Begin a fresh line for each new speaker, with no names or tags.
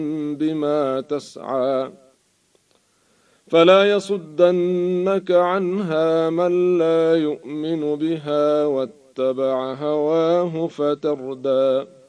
بما تسعى فلا يصدنك عنها من لا يؤمن بها واتبع هواه فتردى